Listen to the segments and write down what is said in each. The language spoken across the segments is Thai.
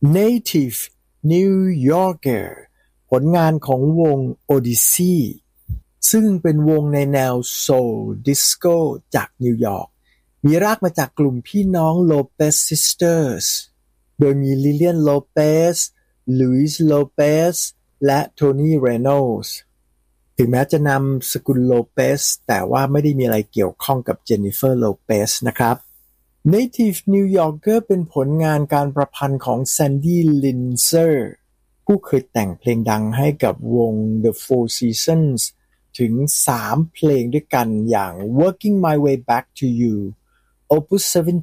Native New Yorker ผลงานของวง Odyssey ซึ่งเป็นวงในแนวโซลดิสโก้จากนิวยอร์กมีรากมาจากกลุ่มพี่น้อง Lopez Sisters โดยมี Lillian Lopez, Luis Lopez และ Tony Reynolds ถึงแม้จะนำสกุล Lopez แต่ว่าไม่ได้มีอะไรเกี่ยวข้องกับ Jennifer Lopez นะครับ Native New Yorker เป็นผลงานการประพันธ์ของ Sandy Linzer ผู้เคยแต่งเพลงดังให้กับวง The Four Seasons ถึง 3 เพลงด้วยกันอย่าง Working My Way Back to You, Opus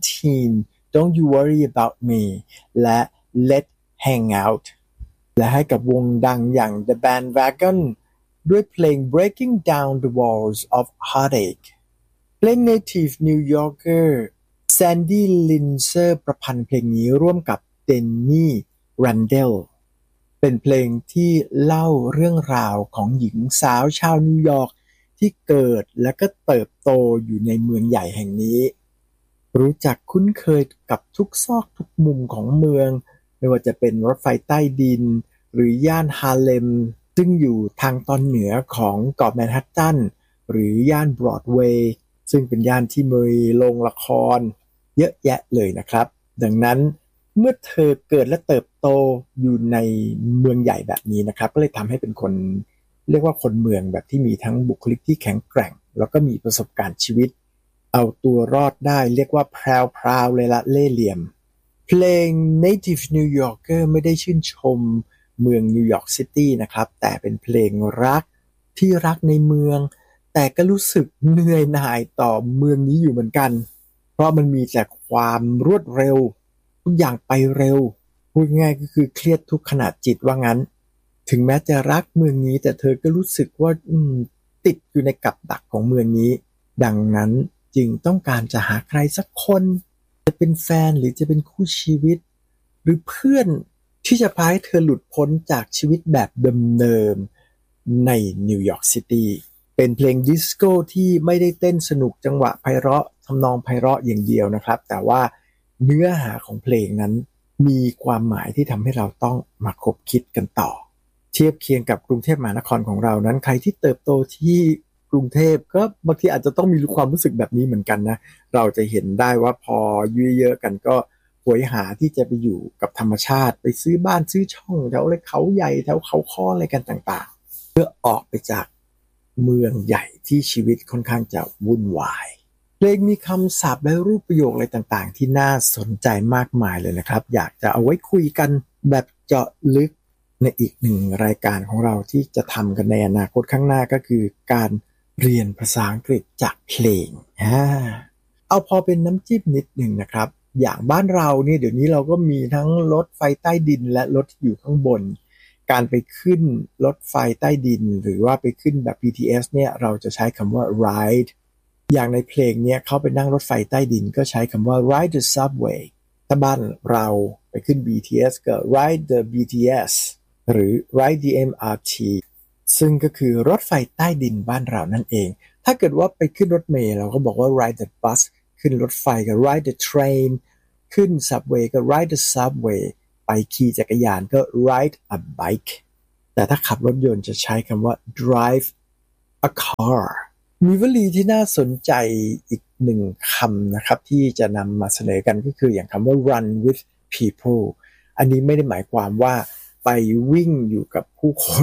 17, Don't You Worry About Me และ Let's Hang Out และให้กับวงดังอย่าง The Bandwagon ด้วยเพลง Breaking Down the Walls of Heartache เพลง Native New Yorker Sandy Linzer ประพันธ์เพลงนี้ร่วมกับ Denny Randell เป็นเพลงที่เล่าเรื่องราวของหญิงสาวชาวนิวยอร์กที่เกิดและก็เติบโตอยู่ในเมืองใหญ่แห่งนี้รู้จักคุ้นเคยกับทุกซอกทุกมุมของเมืองไม่ว่าจะเป็นรถไฟใต้ดินหรือย่านฮาร์เลมซึ่งอยู่ทางตอนเหนือของเกาะแมนฮัตตันหรือย่านบรอดเวย์ซึ่งเป็นย่านที่มีโรงละครเยอะแยะเลยนะครับดังนั้นเมื่อเธอเกิดและเติบโตอยู่ในเมืองใหญ่แบบนี้นะครับก็เลยทำให้เป็นคนเรียกว่าคนเมืองแบบที่มีทั้งบุคลิกที่แข็งแกร่งแล้วก็มีประสบการณ์ชีวิตเอาตัวรอดได้เรียกว่าพราวๆเลยละเล่ห์เหลี่ยมเพลง Native New Yorker ไม่ได้ชื่นชมเมืองนิวยอร์กซิตี้นะครับแต่เป็นเพลงรักที่รักในเมืองแต่ก็รู้สึกเหนื่อยหน่ายต่อเมืองนี้อยู่เหมือนกันเพราะมันมีแต่ความรวดเร็วทุกอย่างไปเร็วพูดง่ายก็คือเครียดทุกขณะจิตว่างั้นถึงแม้จะรักเมืองนี้แต่เธอก็รู้สึกว่าติดอยู่ในกับดักของเมืองนี้ดังนั้นจึงต้องการจะหาใครสักคนจะเป็นแฟนหรือจะเป็นคู่ชีวิตหรือเพื่อนที่จะพาให้เธอหลุดพ้นจากชีวิตแบบเดิมๆในนิวยอร์กซิตี้เป็นเพลงดิสโก้ที่ไม่ได้เต้นสนุกจังหวะไพเราะทำนองไพเราะอย่างเดียวนะครับแต่ว่าเนื้อหาของเพลงนั้นมีความหมายที่ทำให้เราต้องมาคบคิดกันต่อเทียบเคียงกับกรุงเทพมหานครของเรานั้นใครที่เติบโตที่กรุงเทพก็บางทีอาจจะต้องมีความรู้สึกแบบนี้เหมือนกันนะเราจะเห็นได้ว่าพอเยอะๆกันก็หวยหาที่จะไปอยู่กับธรรมชาติไปซื้อบ้านซื้อช่องแถวเขาใหญ่แถวเขาค้ออะไรกันต่างๆเพื่อออกไปจากเมืองใหญ่ที่ชีวิตค่อนข้างจะวุ่นวายเพลงมีคำศัพท์และรูปประโยคอะไรต่างๆที่น่าสนใจมากมายเลยนะครับอยากจะเอาไว้คุยกันแบบเจาะลึกในอีกหนึ่งรายการของเราที่จะทำกันในอนาคตข้างหน้าก็คือการเรียนภาษาอังกฤษจากเพลงเอาพอเป็นน้ำจิ้มนิดหนึ่งนะครับอย่างบ้านเราเนี่ยเดี๋ยวนี้เราก็มีทั้งรถไฟใต้ดินและรถที่อยู่ข้างบนการไปขึ้นรถไฟใต้ดินหรือว่าไปขึ้นแบบ BTS เนี่ยเราจะใช้คำว่า ride อย่างในเพลงเนี่ยเขาไปนั่งรถไฟใต้ดินก็ใช้คำว่า ride the subway ถ้าบ้านเราไปขึ้น BTS ก็ ride the BTS หรือ ride the MRT ซึ่งก็คือรถไฟใต้ดินบ้านเรานั่นเองถ้าเกิดว่าไปขึ้นรถเมล์เราก็บอกว่า ride the bus ขึ้นรถไฟก็ ride the train ขึ้น subway ก็ ride the subway ไปขี่จักรยานก็ ride a bike แต่ถ้าขับรถยนต์จะใช้คำว่า drive a car มีวลีที่น่าสนใจอีกหนึ่งคำนะครับที่จะนำมาเสนอกันก็คืออย่างคำว่า run with people อันนี้ไม่ได้หมายความว่าไปวิ่งอยู่กับผู้คน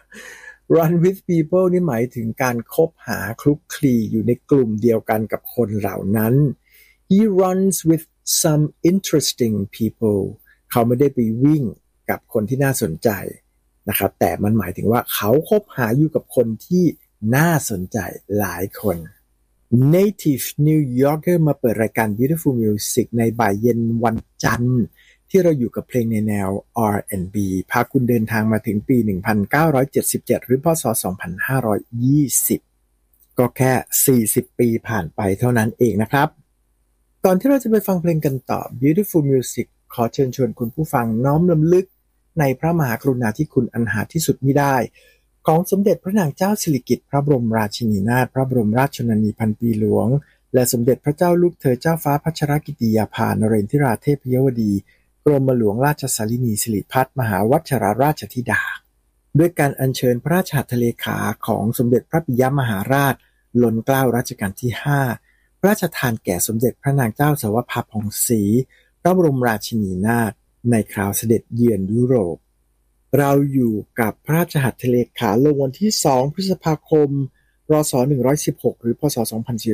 run with people นี่หมายถึงการคบหาคลุกคลีอยู่ในกลุ่มเดียวกันกับคนเหล่านั้น he runs with some interesting people เขาไม่ได้ไปวิ่งกับคนที่น่าสนใจนะครับแต่มันหมายถึงว่าเขาคบหาอยู่กับคนที่น่าสนใจหลายคน Native New Yorker มาเปิดรายการ Beautiful Music ในบ่ายเย็นวันจันทร์ที่เราอยู่กับเพลงในแนว R&B พาคุณเดินทางมาถึงปี 1977 หรือพ.ศ. 2520 ก็แค่ 40 ปีผ่านไปเท่านั้นเองนะครับก่อนที่เราจะไปฟังเพลงกันต่อ Beautiful Music ขอเชิญชวนคุณผู้ฟังน้อมรำลึกในพระมหากรุณาธิคุณอันหาที่สุดมิได้ของสมเด็จพระนางเจ้าสิริกิติ์พระบรมราชินีนาถพระบรมราชชนนีพันปีหลวงและสมเด็จพระเจ้าลูกเธอเจ้าฟ้าพัชรกิติยาภานเรนทิราเทพยวดีกรมหลวงราชสารินีสิริพัฒน์มหาวัชรราชธิดาด้วยการอัญเชิญพระราชหัตถเลขาของสมเด็จพระปิยมหาราชล้นเกล้ารัชกาลที่5พระราชทานแก่สมเด็จพระนางเจ้าสวภาผ่องศรีพระบรมราชินีนาถในคราวเสด็จเยือนยุโรปเราอยู่กับพระราชหัตถเลขาลงวันที่2พฤษภาคมรศ116หรือพศ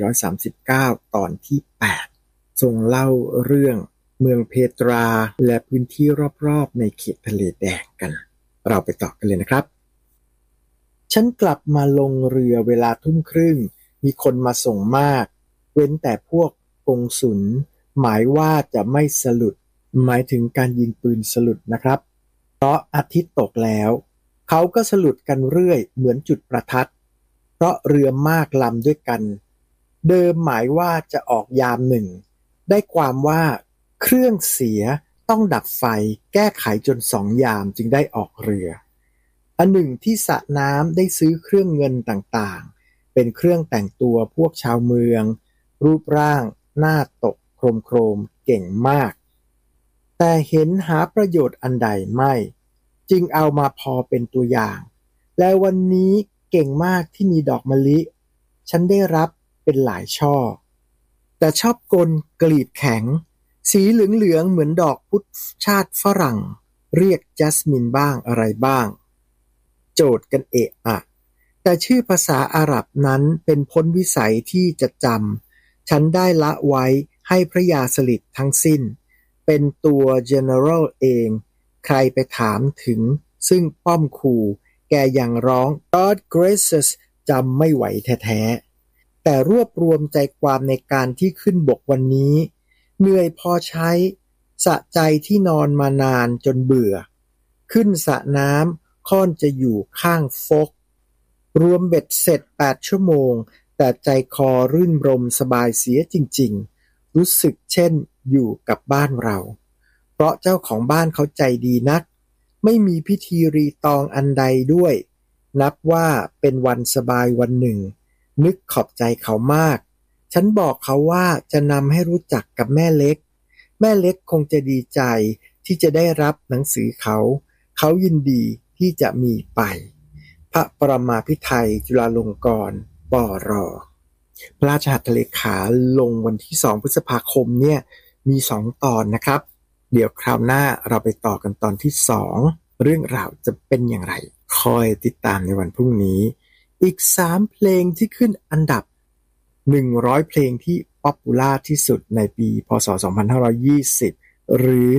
2439ตอนที่8ทรงเล่าเรื่องเมืองเพตราและพื้นที่รอบๆในเขตทะเลแดงกันเราไปต่อกันเลยนะครับฉันกลับมาลงเรือเวลาทุ่มครึ่งมีคนมาส่งมากเว้นแต่พวกกงสุลหมายว่าจะไม่สลุดหมายถึงการยิงปืนสลุดนะครับเพราะอาทิตย์ตกแล้วเขาก็สลุดกันเรื่อยเหมือนจุดประทัดเพราะเรือมากลำด้วยกันเดิมหมายว่าจะออกยามหนึ่งได้ความว่าเครื่องเสียต้องดับไฟแก้ไขจน2 ยามจึงได้ออกเรืออันหนึ่งที่สระน้ำได้ซื้อเครื่องเงินต่างๆเป็นเครื่องแต่งตัวพวกชาวเมืองรูปร่างหน้าตกโครมๆเก่งมากแต่เห็นหาประโยชน์อันใดไม่จึงเอามาพอเป็นตัวอย่างและวันนี้เก่งมากที่มีดอกมะลิฉันได้รับเป็นหลายช่อแต่ชอบกลกลีบแข็งสีเหลืองๆเหมือนดอกพุทธชาติฝรั่งเรียกจัสมินบ้างอะไรบ้างโจทย์กันเอะอะแต่ชื่อภาษาอาหรับนั้นเป็นพ้นวิสัยที่จะจำฉันได้ละไว้ให้พระยาสลิดทั้งสิ้นเป็นตัว General เองใครไปถามถึงซึ่งป้อมคูแกยังร้อง God gracious จำไม่ไหวแท้ๆแต่รวบรวมใจความในการที่ขึ้นบกวันนี้เหนื่อยพอใช้สะใจที่นอนมานานจนเบื่อขึ้นสระน้ำค่อนจะอยู่ข้างฟกรวมเบ็ดเสร็จ8 ชั่วโมงแต่ใจคอรื่นรมสบายเสียจริงๆรู้สึกเช่นอยู่กับบ้านเราเพราะเจ้าของบ้านเขาใจดีนักไม่มีพิธีรีตองอันใดด้วยนับว่าเป็นวันสบายวันหนึ่งนึกขอบใจเขามากฉันบอกเขาว่าจะนำให้รู้จักกับแม่เล็กแม่เล็กคงจะดีใจที่จะได้รับหนังสือเขายินดีที่จะมีไปพระปรมาภิไธยจุฬาลงกรณ์ปร.พระราชหัตถเลขาลงวันที่2พฤษภาคมเนี่ยมี2 ตอนนะครับเดี๋ยวคราวหน้าเราไปต่อกันตอนที่2เรื่องราวจะเป็นอย่างไรคอยติดตามในวันพรุ่งนี้อีก3เพลงที่ขึ้นอันดับ100เพลงที่ป๊อปปูล่าที่สุดในปีพ.ศ. 2520หรือ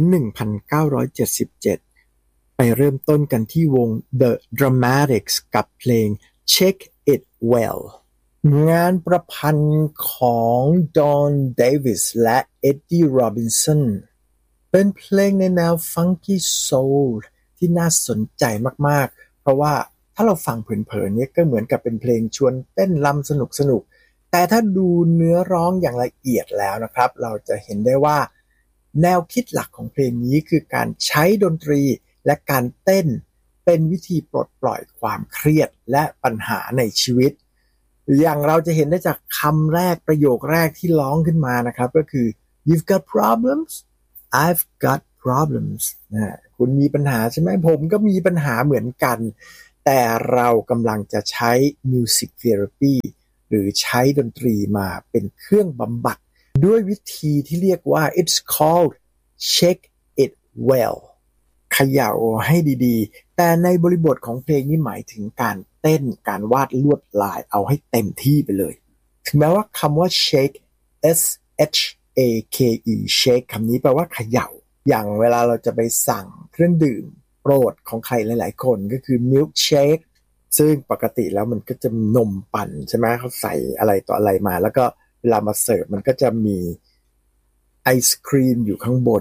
1977ไปเริ่มต้นกันที่วง The Dramatics กับเพลง Check It Well งานประพันธ์ของ Don Davis และ Eddie Robinson เป็นเพลงในแนว Funky Soul ที่น่าสนใจมากๆเพราะว่าถ้าเราฟังเผินๆเนี่ยก็เหมือนกับเป็นเพลงชวนเต้นรำสนุกๆแต่ถ้าดูเนื้อร้องอย่างละเอียดแล้วนะครับเราจะเห็นได้ว่าแนวคิดหลักของเพลงนี้คือการใช้ดนตรีและการเต้นเป็นวิธีปลดปล่อยความเครียดและปัญหาในชีวิตอย่างเราจะเห็นได้จากคำแรกประโยคแรกที่ร้องขึ้นมานะครับก็คือ You've got problems I've got problems คุณมีปัญหาใช่ไหมผมก็มีปัญหาเหมือนกันแต่เรากำลังจะใช้ music therapy หรือใช้ดนตรีมาเป็นเครื่องบำบัดด้วยวิธีที่เรียกว่า it's called Check It Well เขย่าให้ดีๆแต่ในบริบทของเพลงนี้หมายถึงการเต้นการวาดลวดลายเอาให้เต็มที่ไปเลยถึงแม้ว่าคำว่า shake s h a k e shake คำนี้แปลว่าเขย่าอย่างเวลาเราจะไปสั่งเครื่องดื่มโปรดของใครหลายๆคนก็คือ milk shake ซึ่งปกติแล้วมันก็จะนมปั่นใช่ไหมเขาใส่อะไรต่ออะไรมาแล้วก็เวลามาเสิร์ฟมันก็จะมีไอศครีมอยู่ข้างบน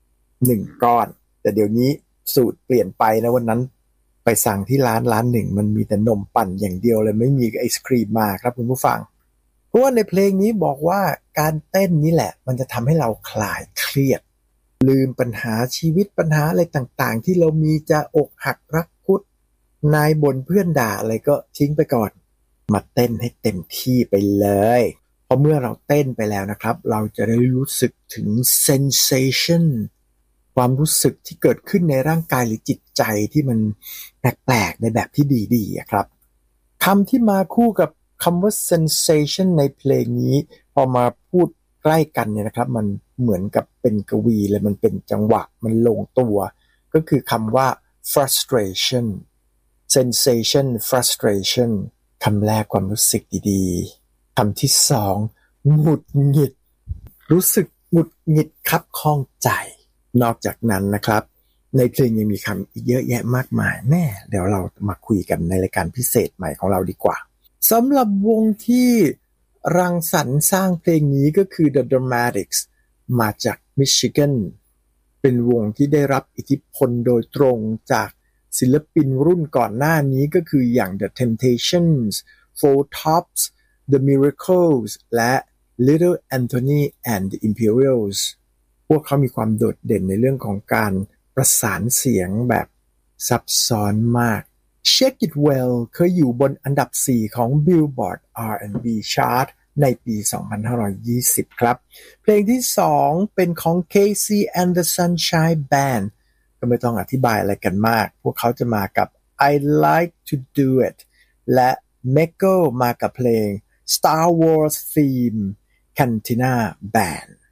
1 ก้อนแต่เดี๋ยวนี้สูตรเปลี่ยนไปนะวันนั้นไปสั่งที่ร้านหนึ่งมันมีแต่นมปั่นอย่างเดียวเลยไม่มีไอศครีมมาครับคุณผู้ฟังเพราะว่าในเพลงนี้บอกว่าการเต้นนี่แหละมันจะทำให้เราคลายเครียดลืมปัญหาชีวิตปัญหาอะไรต่างๆที่เรามีจะอกหักรักคุดนายบ่นเพื่อนด่าอะไรก็ทิ้งไปก่อนมาเต้นให้เต็มที่ไปเลยเพราะเมื่อเราเต้นไปแล้วนะครับเราจะได้รู้สึกถึง sensation ความรู้สึกที่เกิดขึ้นในร่างกายหรือจิตใจที่มันแปลกๆในแบบที่ดีๆครับคำที่มาคู่กับคำว่า sensation ในเพลงนี้พอมาพูดใกล้กันเนี่ยนะครับมันเหมือนกับเป็นกวีเลยมันเป็นจังหวะมันลงตัวก็คือคำว่า frustration sensation frustration คำแรกความรู้สึกดีๆคำที่สองหงุดหงิดรู้สึกหงุดหงิดคับข้องใจนอกจากนั้นนะครับในเพลงยังมีคำอีกเยอะแยะมากมายแน่เดี๋ยวเรามาคุยกันในรายการพิเศษใหม่ของเราดีกว่าสำหรับวงที่รังสรรค์สร้างเพลงนี้ก็คือ The Dramatics มาจากมิชิแกนเป็นวงที่ได้รับอิทธิพลโดยตรงจากศิลปินรุ่นก่อนหน้านี้ก็คืออย่าง The Temptations, Four Tops, The Miracles และ Little Anthony and the Imperials พวกเขามีความโดดเด่นในเรื่องของการประสานเสียงแบบซับซ้อนมาก Shake It Well เคยอยู่บนอันดับ 4 ของ Billboard R&B Chart ในปี 2520 ครับเพลงที่ 2 เป็นของ Casey and the Sunshine Band ก็ไม่ต้องอธิบายอะไรกันมากพวกเขาจะมากับ I Like to Do It และ Michael มากับเพลง Star Wars Theme Cantina Band